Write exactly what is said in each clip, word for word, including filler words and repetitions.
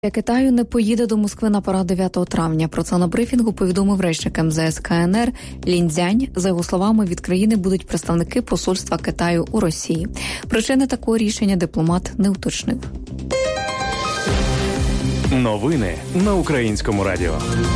Китаю не поїде до Москви на парад дев'ятого травня. Про це на брифінгу повідомив речник ем зе ес ка ен ер Лін Цзянь. За його словами, від країни будуть представники посольства Китаю у Росії. Причини такого рішення дипломат не уточнив. Новини на Українському радіо.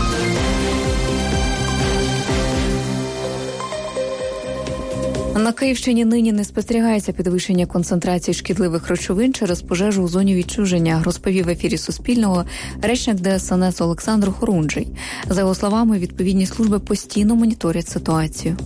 На Київщині нині не спостерігається підвищення концентрації шкідливих речовин через пожежу у зоні відчуження, розповів в ефірі Суспільного речник де ес ен ес Олександр Хорунжий. За його словами, відповідні служби постійно моніторять ситуацію.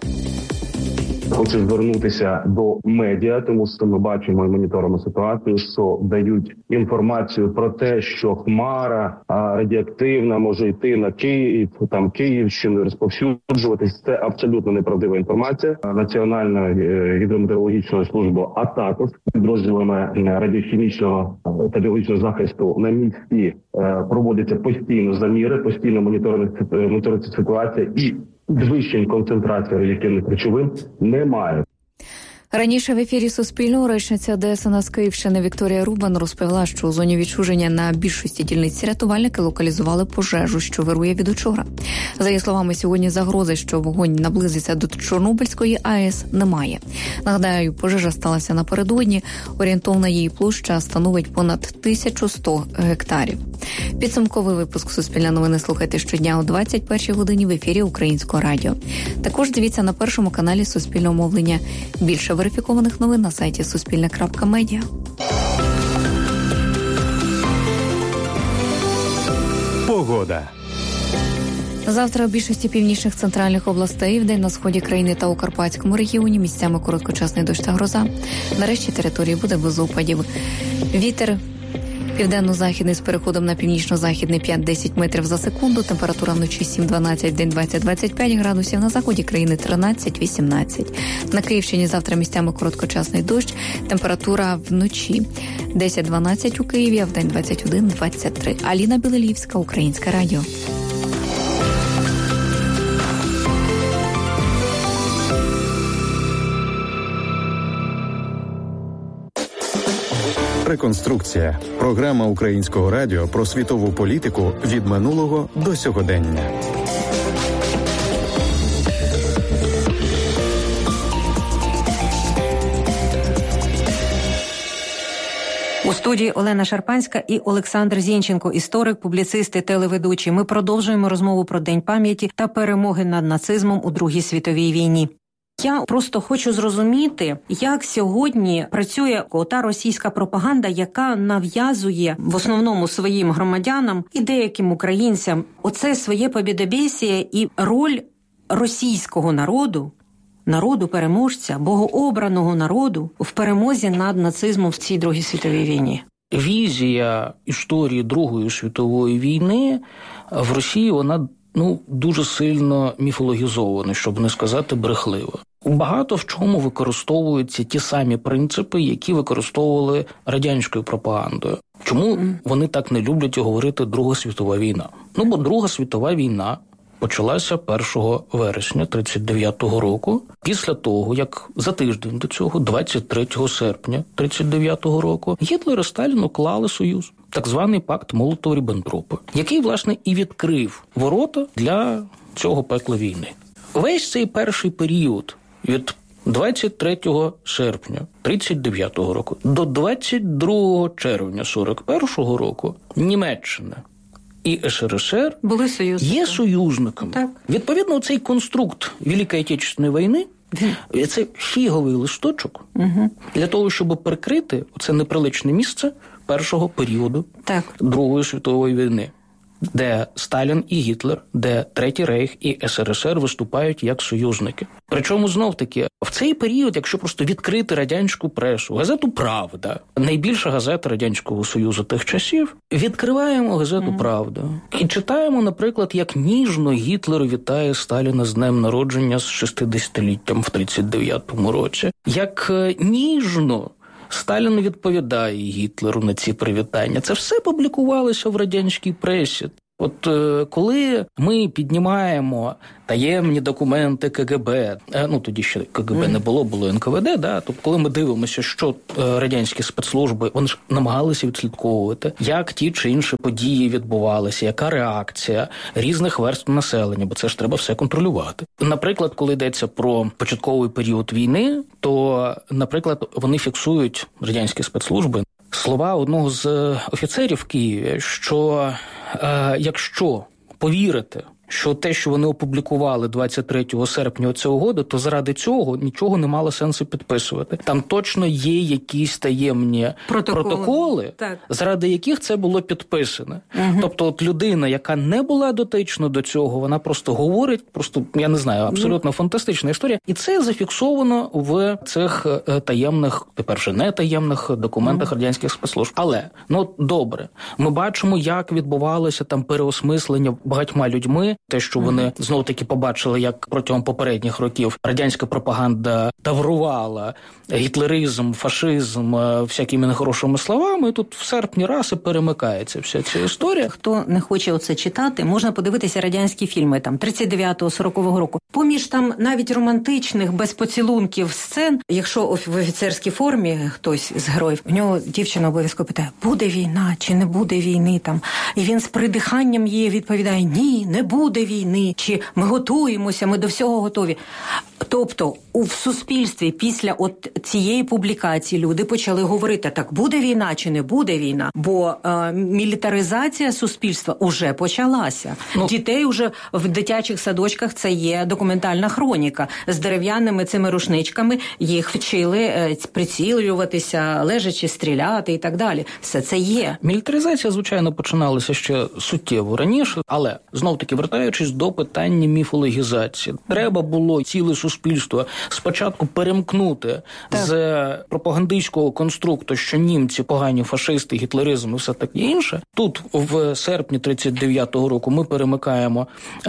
Хочу звернутися до медіа, тому що ми бачимо і моніторимо ситуацію, що дають інформацію про те, що хмара радіоактивна може йти на Київ, там Київщину, розповсюджуватись. Це абсолютно неправдива інформація. Національна гідрометеорологічна служба, а також підрозділами радіохімічного та біологічного захисту на місці проводяться постійно заміри, постійно моніториться ситуація і підвищень концентрації радіоактивних речовин немає. Раніше в ефірі Суспільного речниця де ес ен ес Київщини Вікторія Рубан розповіла, що у зоні відчуження на більшості дільниць рятувальники локалізували пожежу, що вирує від учора. За її словами, сьогодні загрози, що вогонь наблизиться до Чорнобильської а е ес, немає. Нагадаю, пожежа сталася напередодні. Орієнтовна її площа становить понад тисячу сто гектарів. Підсумковий випуск «Суспільне новини» слухайте щодня о двадцять першій годині в ефірі Українського радіо. Також дивіться на першому каналі Суспільного мовлення. Більше верифікованих новин на сайті суспільне крапка медіа. Погода. Завтра у більшості північних центральних областей, вдень на сході країни та у Карпатському регіоні місцями короткочасний дощ та гроза. Нарешті території буде без опадів. Вітер південно-західний з переходом на північно-західний п'ять-десять метрів за секунду. Температура вночі сім-дванадцять, день двадцять-двадцять п'ять градусів. На заході країни тринадцять-вісімнадцять. На Київщині завтра місцями короткочасний дощ. Температура вночі десять-дванадцять у Києві, а вдень двадцять один-двадцять три. Аліна Білелівська, Українське радіо. Реконструкція. Програма Українського радіо про світову політику від минулого до сьогодення. У студії Олена Шарпанська і Олександр Зінченко, історик, публіцист і телеведучий. Ми продовжуємо розмову про День пам'яті та перемоги над нацизмом у Другій світовій війні. Я просто хочу зрозуміти, як сьогодні працює та російська пропаганда, яка нав'язує в основному своїм громадянам і деяким українцям оце своє побєдобєсіє і роль російського народу, народу-переможця, богообраного народу в перемозі над нацизмом в цій Другій світовій війні. Візія історії Другої світової війни в Росії, вона ну, дуже сильно міфологізована, щоб не сказати брехливо. Багато в чому використовуються ті самі принципи, які використовували радянською пропагандою. Чому вони так не люблять говорити «Друга світова війна»? Ну, бо Друга світова війна почалася першого вересня тридцять дев'ятого року, після того, як за тиждень до цього, двадцять третього серпня тридцять дев'ятого року, Гітлер і Сталін уклали союз, так званий пакт Молотова-Ріббентропа, який, власне, і відкрив ворота для цього пекла війни. Весь цей перший період від двадцять третього серпня тридцять дев'ятого року до двадцять другого червня сорок першого року Німеччина і ес ер ес ер були союзниками. Є союзниками. Так. Відповідно, цей конструкт Великої Отечественної війни – це фіговий листочок угу. для того, щоб прикрити це неприличне місце першого періоду так. Другої світової війни, де Сталін і Гітлер, де Третій Рейх і ес ер ес ер виступають як союзники. Причому, знов-таки, в цей період, якщо просто відкрити радянську пресу, газету «Правда», найбільша газета Радянського Союзу тих часів, відкриваємо газету mm. «Правда» і читаємо, наприклад, як ніжно Гітлер вітає Сталіна з днем народження з шістдесятиліттям в тридцять дев'ятому році, як ніжно Сталін відповідає Гітлеру на ці привітання. Це все публікувалося в радянській пресі. От е, коли ми піднімаємо таємні документи ка ге бе, е, ну тоді ще ка ге бе mm. не було, було ен ка ве де, да? Тобто коли ми дивимося, що е, радянські спецслужби, вони ж намагалися відслідковувати, як ті чи інші події відбувалися, яка реакція різних верств населення, бо це ж треба все контролювати. Наприклад, коли йдеться про початковий період війни, то, наприклад, вони фіксують, радянські спецслужби, слова одного з офіцерів в Києві, що е, якщо повірити, що те, що вони опублікували двадцять третього серпня цього року, то заради цього нічого не мало сенсу підписувати. Там точно є якісь таємні протоколи, протоколи заради яких це було підписано. Угу. Тобто от людина, яка не була дотична до цього, вона просто говорить, просто, я не знаю, абсолютно фантастична історія. І це зафіксовано в цих таємних, тепер вже не таємних документах угу. радянських спецслужб. Але, ну, добре, ми бачимо, як відбувалося там переосмислення багатьма людьми, те, що вони знов-таки побачили, як протягом попередніх років радянська пропаганда таврувала гітлеризм, фашизм, всякими нехорошими словами, і тут в серпні раз і перемикається вся ця історія. Хто не хоче оце читати, можна подивитися радянські фільми там тридцять дев'ятого сорокового року. Поміж там навіть романтичних, без поцілунків сцен, якщо в офіцерській формі хтось з героїв, у нього дівчина обов'язково питає, буде війна чи не буде війни там. І він з придиханням їй відповідає, ні, не буде війни, чи ми готуємося, ми до всього готові. Тобто у в суспільстві після от цієї публікації люди почали говорити, так буде війна чи не буде війна, бо е, мілітаризація суспільства уже почалася. Ну, дітей уже в дитячих садочках це є документальна хроніка. З дерев'яними цими рушничками їх вчили е, прицілюватися, лежачи, стріляти і так далі. Все це є. Мілітаризація, звичайно, починалася ще суттєво раніше, але знов-таки вертаючись до питання міфологізації. Треба було ціле суспільство спочатку перемкнути так. з пропагандистського конструкту, що німці погані фашисти, гітлеризм і все таке інше. Тут в серпні тридцять дев'ятого року ми перемикаємо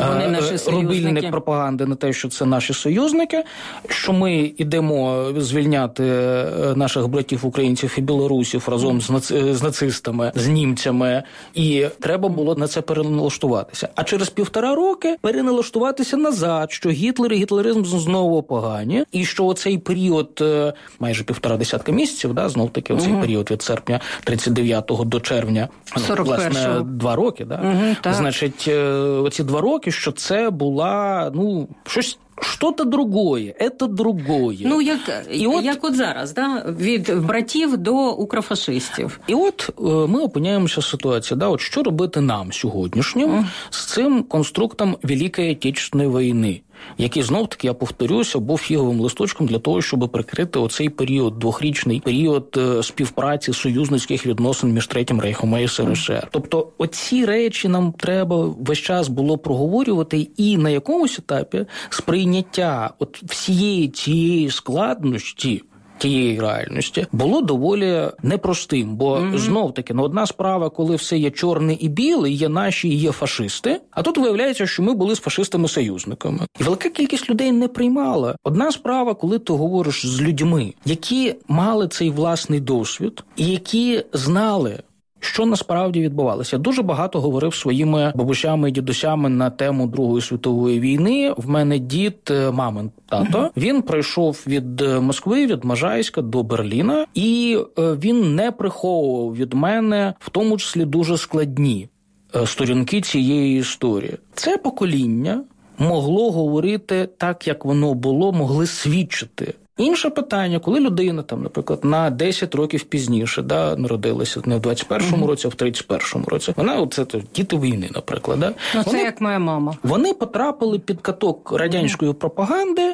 рубільник пропаганди на те, що це наші союзники, що ми йдемо звільняти наших братів-українців і білорусів разом з, наці... з нацистами, з німцями, і треба було на це переналаштуватися. А через півтора роки переналаштуватися назад, що Гітлер і гітлеризм знову погані, і що оцей період, майже півтора десятка місяців, да, знов-таки оцей угу. період від серпня тридцять дев'ятого до червня, ну, власне, два роки, да? Угу, значить, оці два роки, що це була, ну, щось що-то другое, это другое. Ну, як, і от, як от зараз, да? Від братів до укрофашистів. І от ми опиняємося в ситуації, да? От що робити нам сьогоднішнім mm. з цим конструктом Великої Отечественної війни, який, знов-таки, я повторюся, був фіговим листочком для того, щоб прикрити оцей період, двохрічний період співпраці союзницьких відносин між Третім Рейхом і ес ер ес ер. Тобто оці речі нам треба весь час було проговорювати, і на якомусь етапі сприйняття от всієї цієї складності, тієї реальності, було доволі непростим, бо mm-hmm. знов-таки, ну, одна справа, коли все є чорне і біле, є наші і є фашисти, а тут виявляється, що ми були з фашистами-союзниками. І велика кількість людей не приймала. Одна справа, коли ти говориш з людьми, які мали цей власний досвід і які знали, що насправді відбувалося. Я дуже багато говорив своїми бабусями і дідусями на тему Другої світової війни. В мене дід, мамин тато, uh-huh. він пройшов від Москви, від Можайська до Берліна, і він не приховував від мене, в тому числі, дуже складні сторінки цієї історії. Це покоління могло говорити так, як воно було, могли свідчити. Інше питання, коли людина, там, наприклад, на десять років пізніше, да, народилася не в двадцять першому mm-hmm. році, а в тридцять першому році, вона, оце, діти війни, наприклад. Да? Ну, це вони, як моя мама. Вони потрапили під каток радянської mm-hmm. пропаганди,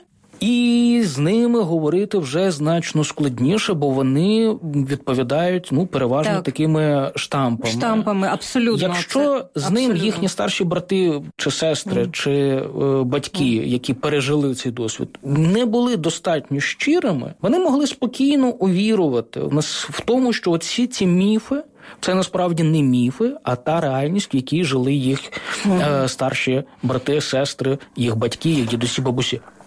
і з ними говорити вже значно складніше, бо вони відповідають, ну, переважно так. такими штампами. Штампами, абсолютно. Якщо це, з абсолютно. ним їхні старші брати чи сестри, mm. чи е, батьки, mm. які пережили цей досвід, не були достатньо щирими, вони могли спокійно увірувати в нас в тому, що оці ці міфи, це насправді не міфи, а та реальність, в якій жили їх е, старші брати, сестри, їх батьки, їх дідусі, бабусі.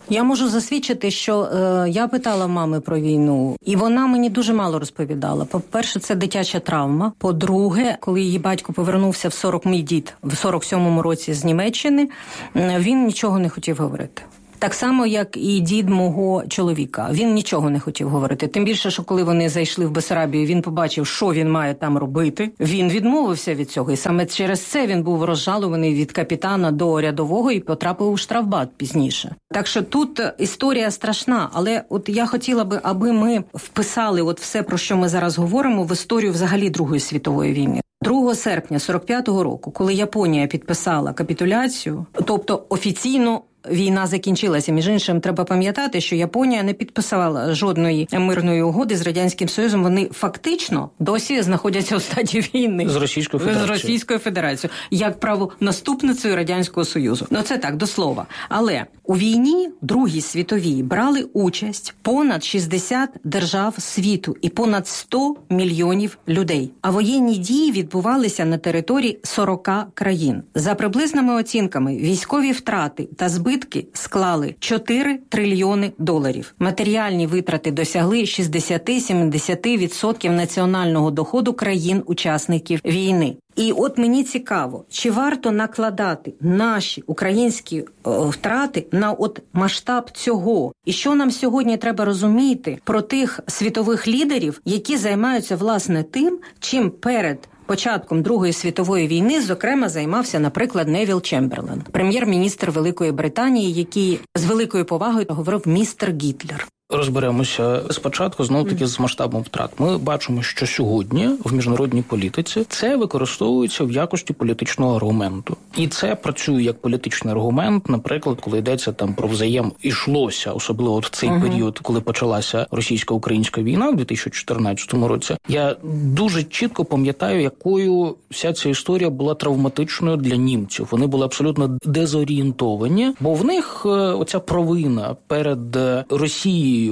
Я можу засвідчити, що е, я питала мами про війну, і вона мені дуже мало розповідала. По-перше, це дитяча травма. По-друге, коли її батько повернувся в сорок, мій дід, в сорок сьомому році з Німеччини, він нічого не хотів говорити. Так само, як і дід мого чоловіка. Він нічого не хотів говорити. Тим більше, що коли вони зайшли в Бессарабію, він побачив, що він має там робити. Він відмовився від цього. І саме через це він був розжалований від капітана до рядового і потрапив у штрафбат пізніше. Так що тут історія страшна. Але от я хотіла би, аби ми вписали от все, про що ми зараз говоримо, в історію взагалі Другої світової війни. другого серпня сорок п'ятого року, коли Японія підписала капітуляцію, тобто офіційно війна закінчилася. Між іншим, треба пам'ятати, що Японія не підписала жодної мирної угоди з Радянським Союзом. Вони фактично досі знаходяться у стадії війни. З Російською Федерацією. З Російською Федерацією. Як правонаступницею Радянського Союзу. Ну, це так, до слова. Але у війні, Другій світовій, брали участь понад шістдесят держав світу і понад сто мільйонів людей. А воєнні дії відбувалися на території сорок країн. За приблизними оцінками, військові втрати та збитки Збитки склали чотири трильйони доларів. Матеріальні витрати досягли шістдесят-сімдесят відсотків національного доходу країн-учасників війни. І от мені цікаво, чи варто накладати наші українські о, втрати на от масштаб цього? І що нам сьогодні треба розуміти про тих світових лідерів, які займаються, власне, тим, чим перед початком Другої світової війни, зокрема, займався, наприклад, Невіл Чемберлен, прем'єр-міністр Великої Британії, який з великою повагою говорив «містер Гітлер». Розберемося спочатку, знов-таки, з масштабом втрат. Ми бачимо, що сьогодні в міжнародній політиці це використовується в якості політичного аргументу. І це працює як політичний аргумент, наприклад, коли йдеться там про взаєм, ішлося, особливо в цей uh-huh. період, коли почалася російсько-українська війна в дві тисячі чотирнадцятому році. Я дуже чітко пам'ятаю, якою вся ця історія була травматичною для німців. Вони були абсолютно дезорієнтовані, бо в них оця провина перед Росією,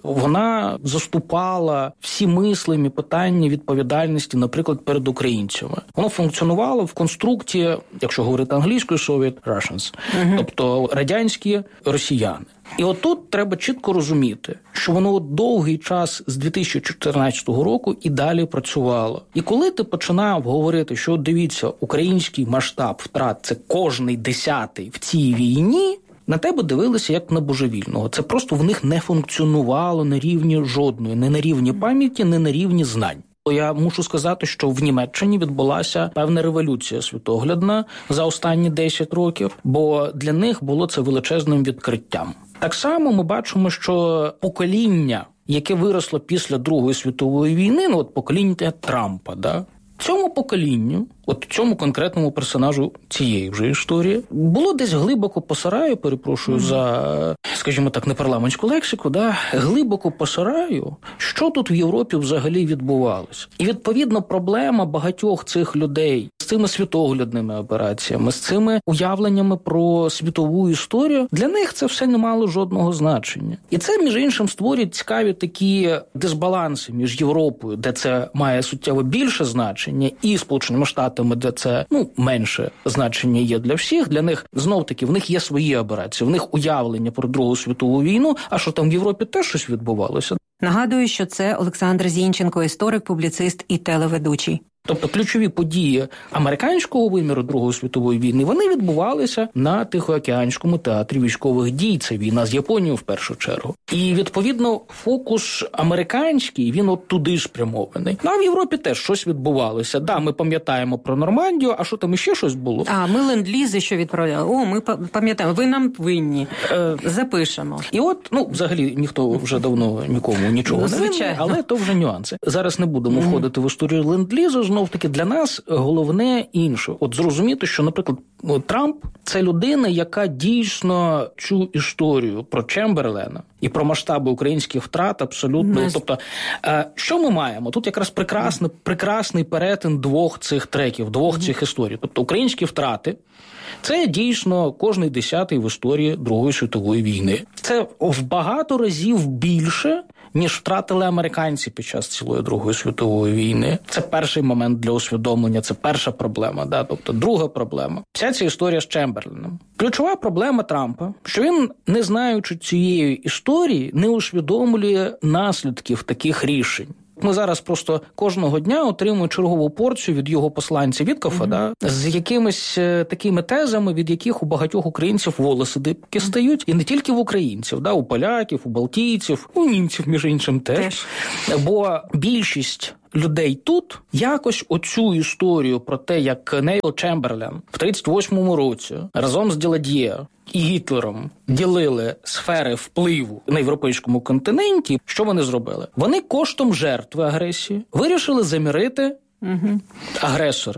вона заступала всі мислимі питання відповідальності, наприклад, перед українцями. Воно функціонувало в конструкції, якщо говорити англійською, Soviet Russians, uh-huh. тобто радянські росіяни. І отут треба чітко розуміти, що воно довгий час з дві тисячі чотирнадцятого року і далі працювало. І коли ти починав говорити, що, дивіться, український масштаб втрат – це кожний десятий в цій війні, на тебе дивилися як на божевільного. Це просто в них не функціонувало на рівні жодної, не на рівні пам'яті, не на рівні знань. Я мушу сказати, що в Німеччині відбулася певна революція світоглядна за останні десять років, бо для них було це величезним відкриттям. Так само ми бачимо, що покоління, яке виросло після Другої світової війни, ну от покоління Трампа, да, цьому поколінню, от цьому конкретному персонажу цієї вже історії, було десь глибоко по сараю, перепрошую mm-hmm. за, скажімо так, непарламентську лексику, да, глибоко по сараю, що тут в Європі взагалі відбувалося. І, відповідно, проблема багатьох цих людей з цими світоглядними операціями, з цими уявленнями про світову історію, для них це все не мало жодного значення. І це, між іншим, створює цікаві такі дисбаланси між Європою, де це має суттєво більше значення, і Сполученими Штатами, де це, ну, менше значення є для всіх. Для них, знов-таки, в них є свої операції, в них уявлення про Другу світову війну, а що там в Європі теж щось відбувалося. Нагадую, що це Олександр Зінченко, історик, публіцист і телеведучий. Тобто ключові події американського виміру Другої світової війни, вони відбувалися на Тихоокеанському театрі військових дій. Це війна з Японією в першу чергу. І, відповідно, фокус американський, він от туди спрямований. Ну, а в Європі теж щось відбувалося. Да, ми пам'ятаємо про Нормандію, а що там іще щось було? А, ми ленд-лізи, що відправляли. О, ми пам'ятаємо, ви нам винні. Е, запишемо. І от, ну, взагалі, ніхто вже давно нікому нічого ну, не винний, але то вже нюанси. Зараз не будемо mm-hmm. входити в історію ленд-лізу. Знов-таки для нас головне інше. От зрозуміти, що, наприклад, Трамп – це людина, яка дійсно цю історію про Чемберлена і про масштаби українських втрат абсолютно... Не... Тобто, що ми маємо? Тут якраз прекрасний, прекрасний перетин двох цих треків, двох mm-hmm. цих історій. Тобто, українські втрати – це дійсно кожний десятий в історії Другої світової війни. Це в багато разів більше, ніж втратили американці під час цілої Другої світової війни. Це перший момент для усвідомлення, це перша проблема. Да? Тобто друга проблема. Вся ця історія з Чемберленом. Ключова проблема Трампа, що він, не знаючи цієї історії, не усвідомлює наслідків таких рішень. Ми зараз просто кожного дня отримуємо чергову порцію від його посланця Віткофа, mm-hmm. да, з якимись такими тезами, від яких у багатьох українців волоси дибки стають. І не тільки в українців, да, у поляків, у балтійців, у німців, між іншим, теж. теж. Бо більшість людей тут якось оцю історію про те, як Невіл Чемберлен в тридцять восьмому році разом з Деладьє і Гітлером ділили сфери впливу на європейському континенті, що вони зробили? Вони коштом жертви агресії вирішили замірити угу. агресора.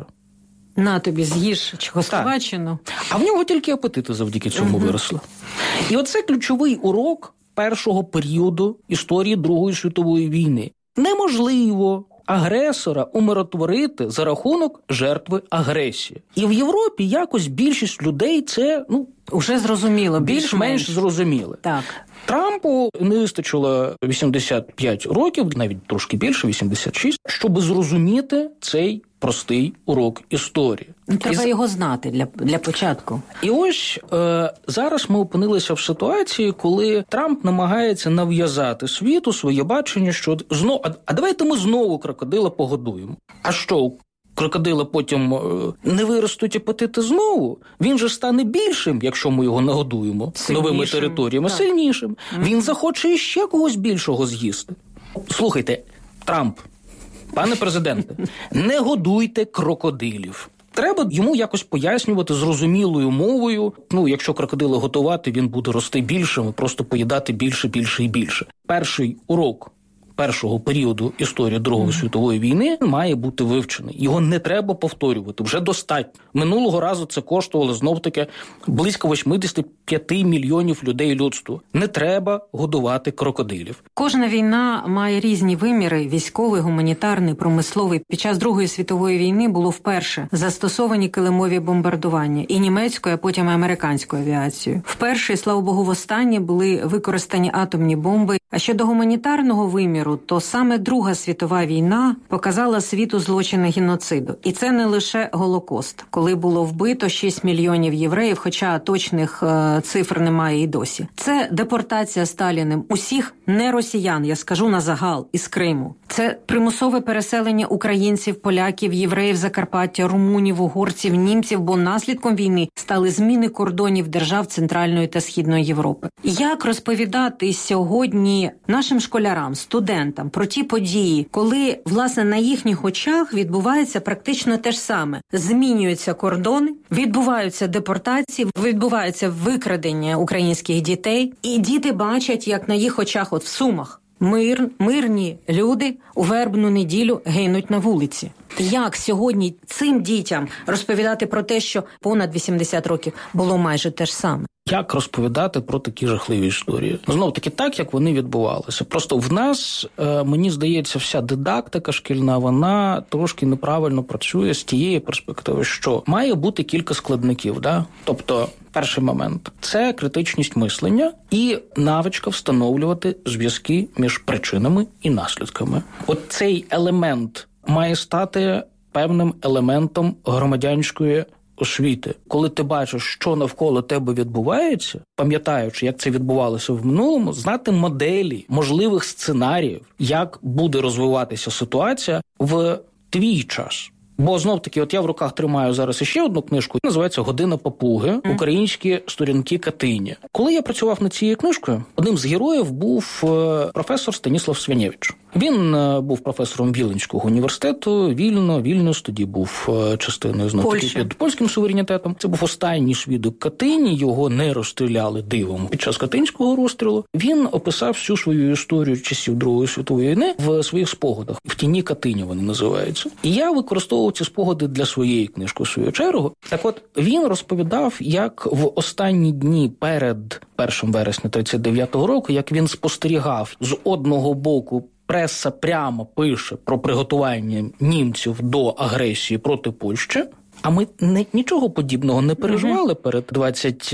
На тобі, з'їж Чехословаччину. А в нього тільки апетити завдяки цьому угу. виросли. І оце ключовий урок першого періоду історії Другої світової війни. Неможливо агресора умиротворити за рахунок жертви агресії. І в Європі якось більшість людей це, ну, уже зрозуміло, більш-менш зрозуміли. Так. Трампу не вистачило вісімдесят п'ять років, навіть трошки більше, вісімдесят шість, щоб зрозуміти цей простий урок історії. Треба і... його знати для, для початку. І ось е, зараз ми опинилися в ситуації, коли Трамп намагається нав'язати світу своє бачення, що знов, а, а давайте ми знову крокодила погодуємо. А що, крокодила потім е, не виростуть апетити знову? Він же стане більшим, якщо ми його нагодуємо сильнішим. Новими територіями, так. сильнішим. Mm-hmm. Він захоче іще когось більшого з'їсти. Слухайте, Трамп, пане президенте, не годуйте крокодилів. Треба йому якось пояснювати зрозумілою мовою. Ну, якщо крокодили готувати, він буде рости більшим, просто поїдати більше, більше і більше. Перший урок першого періоду історії Другої mm-hmm. світової війни має бути вивчений. Його не треба повторювати, вже достатньо. Минулого разу це коштувало знов-таки близько вісімдесят п'ять мільйонів людей людству. Не треба годувати крокодилів. Кожна війна має різні виміри – військовий, гуманітарний, промисловий. Під час Другої світової війни було вперше застосовані килимові бомбардування і німецькою, а потім і американською авіацією. Вперше, і, слава Богу, востаннє були використані атомні бомби. А щодо гуманітарного виміру, то саме Друга світова війна показала світу злочини геноциду. І це не лише Голокост, коли було вбито шість мільйонів євреїв, хоча точних е, цифр немає і досі. Це депортація Сталіним усіх не росіян, я скажу на загал, із Криму. Це примусове переселення українців, поляків, євреїв, Закарпаття, румунів, угорців, німців, бо наслідком війни стали зміни кордонів держав Центральної та Східної Європи. Як розповідати сьогодні нашим школярам, студентам про ті події, коли, власне, на їхніх очах відбувається практично те ж саме. Змінюються кордони, відбуваються депортації, відбуваються викрадення українських дітей, і діти бачать, як на їх очах, от в Сумах, Мир, мирні люди у вербну неділю гинуть на вулиці. Як сьогодні цим дітям розповідати про те, що понад вісімдесят років було майже те ж саме? Як розповідати про такі жахливі історії? Знов-таки так, як вони відбувалися. Просто в нас, мені здається, вся дидактика шкільна, вона трошки неправильно працює з тієї перспективи, що має бути кілька складників. Да? Тобто, перший момент – це критичність мислення і навичка встановлювати зв'язки між причинами і наслідками. От цей елемент має стати певним елементом громадянської освіти. Коли ти бачиш, що навколо тебе відбувається, пам'ятаючи, як це відбувалося в минулому, знати моделі можливих сценаріїв, як буде розвиватися ситуація в твій час. Бо, знов-таки, от я в руках тримаю зараз іще одну книжку, називається «Година папуги. Українські сторінки Катині». Коли я працював над цією книжкою, одним з героїв був професор Станіслав Свянєвич. Він був професором Віленського університету, Вільно, Вільнюс, тоді був частиною, знов-таки, під польським суверенітетом. Це був останній свідок Катині, його не розстріляли дивом під час Катинського розстрілу. Він описав всю свою історію часів Другої світової війни в своїх спогадах. «В тіні Катині» вони називаються. І я використовував ці спогади для своєї книжки, в свою чергу. Так от, він розповідав, як в останні дні перед першим вересня тридцять дев'ятого року, як він спостерігав з одного боку, преса прямо пише про приготування німців до агресії проти Польщі, а ми не, нічого подібного не переживали mm-hmm. перед двадцять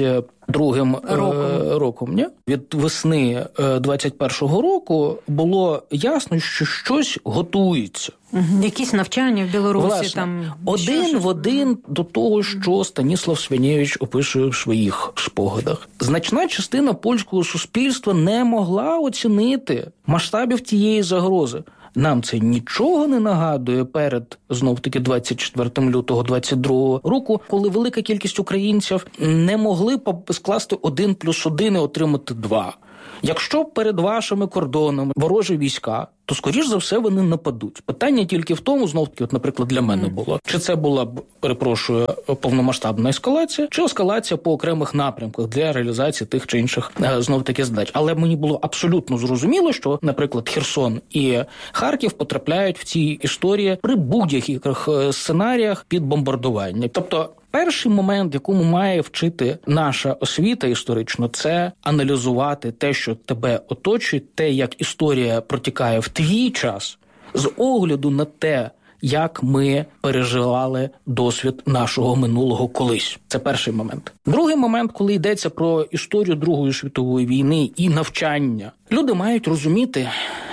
другим роком. Е, роком ні? Від весни е, двадцять першого року було ясно, що щось готується. Угу. Якісь навчання в Білорусі. Власне, там один що, в один до того, що Станіслав Свинєвич описує в своїх спогадах. Значна частина польського суспільства не могла оцінити масштабів тієї загрози. Нам це нічого не нагадує перед, знов-таки, двадцять четвертого лютого двадцять другого року, коли велика кількість українців не могли скласти один плюс один і отримати два. Якщо перед вашими кордонами ворожі війська, то, скоріш за все, вони нападуть. Питання тільки в тому, знов-таки, от, наприклад, для мене було, чи це була, перепрошую, повномасштабна ескалація, чи ескалація по окремих напрямках для реалізації тих чи інших, знов-таки, задач. Але мені було абсолютно зрозуміло, що, наприклад, Херсон і Харків потрапляють в ці історії при будь-яких сценаріях під бомбардування. Тобто, перший момент, якому має вчити наша освіта історично, це аналізувати те, що тебе оточує, те, як історія протікає в твій час, з огляду на те, як ми переживали досвід нашого минулого колись. Це перший момент. Другий момент, коли йдеться про історію Другої світової війни і навчання. Люди мають розуміти,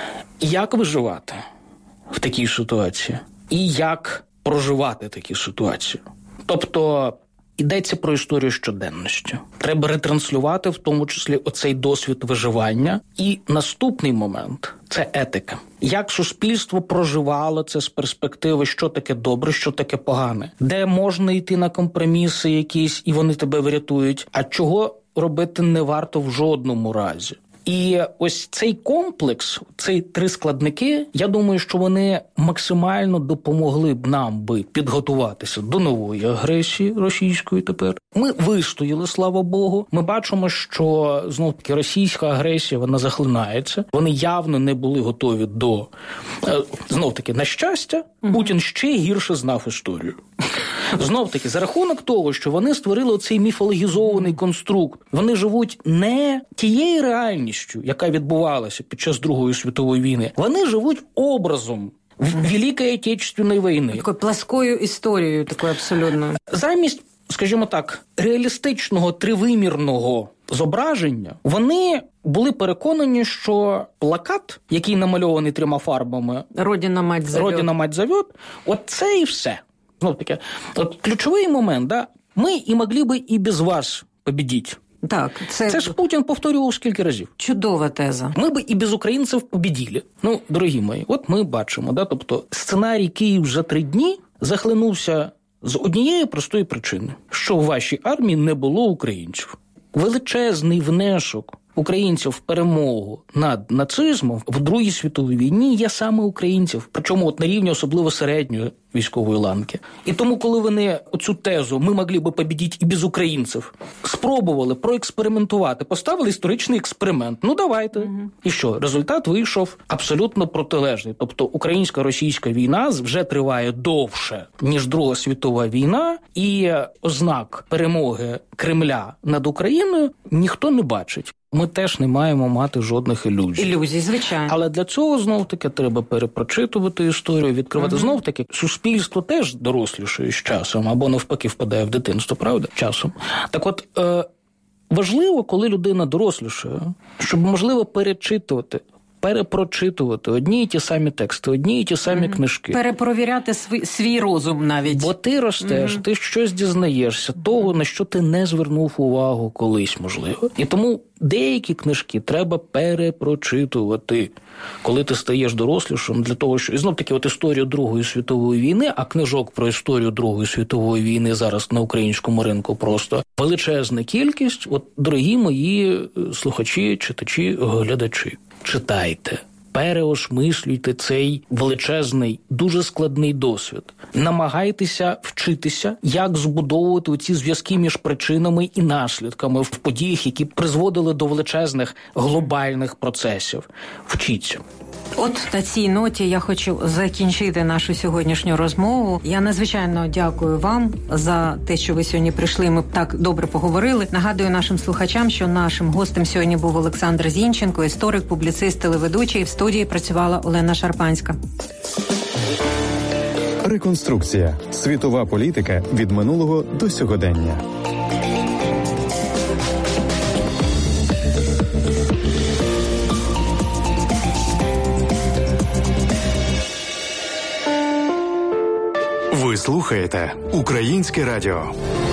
як виживати в такій ситуації і як проживати такі ситуації. Тобто йдеться про історію щоденності. Треба ретранслювати в тому числі оцей досвід виживання. І наступний момент – це етика. Як суспільство проживало це з перспективи, що таке добре, що таке погане. Де можна йти на компроміси якісь, і вони тебе врятують, а чого робити не варто в жодному разі. І ось цей комплекс, ці три складники, я думаю, що вони максимально допомогли б нам би підготуватися до нової агресії російської тепер. Ми вистояли, слава Богу. Ми бачимо, що, знов-таки, російська агресія, вона захлинається. Вони явно не були готові до, знов-таки, на щастя, Путін ще гірше знав історію. Знов-таки, за рахунок того, що вони створили цей міфологізований конструкт, вони живуть не тією реальністю, яка відбувалася під час Другої світової війни. Вони живуть образом Великої Отечественної війни. Такою пласкою історією, такою абсолютно. Замість, скажімо так, реалістичного тривимірного зображення, вони були переконані, що плакат, який намальований трьома фарбами «Родина мать зовет», «Родина мать зовет», от це і все. Знов таки, от ключовий момент, да, ми і могли би і без вас побідіть. Так, це... це ж Путін повторював скільки разів. Чудова теза. Ми би і без українців побіділи. Ну, дорогі мої, от ми бачимо, да, тобто сценарій «Київ за три дні» захлинувся з однієї простої причини, що в вашій армії не було українців. Величезний внесок українців в перемогу над нацизмом в Другій світовій війні є саме українців, причому от на рівні особливо середньої військової ланки. І тому, коли вони оцю тезу «ми могли би побідіти і без українців» спробували проекспериментувати, поставили історичний експеримент, ну давайте. Угу. І що? Результат вийшов абсолютно протилежний. Тобто українсько-російська війна вже триває довше, ніж Друга світова війна, і ознак перемоги Кремля над Україною ніхто не бачить. Ми теж не маємо мати жодних ілюзій. Ілюзій, звичайно. Але для цього, знов-таки, треба перепрочитувати історію, відкривати. Угу. Знов-таки, суспільство теж дорослішає з часом, або навпаки впадає в дитинство, правда? Часом. Так от, е- важливо, коли людина дорослішає, щоб, можливо, перечитувати, перепрочитувати одні й ті самі тексти, одні й ті самі mm-hmm. книжки. Перепровіряти свій, свій розум навіть. Бо ти ростеш, mm-hmm. ти щось дізнаєшся, того, на що ти не звернув увагу колись, можливо. І тому деякі книжки треба перепрочитувати, коли ти стаєш дорослішим, для того, що... І знов-таки, от історію Другої світової війни, а книжок про історію Другої світової війни зараз на українському ринку просто величезна кількість. От, дорогі мої слухачі, читачі, глядачі, читайте, переосмислюйте цей величезний, дуже складний досвід. Намагайтеся вчитися, як збудовувати ці зв'язки між причинами і наслідками в подіях, які призводили до величезних глобальних процесів. Вчіться. От на цій ноті я хочу закінчити нашу сьогоднішню розмову. Я надзвичайно дякую вам за те, що ви сьогодні прийшли, ми так добре поговорили. Нагадую нашим слухачам, що нашим гостем сьогодні був Олександр Зінченко, історик, публіцист, телеведучий. В студії працювала Олена Шарпанська. Реконструкція. Світова політика від минулого до сьогодення. слухаєте Українське радіо.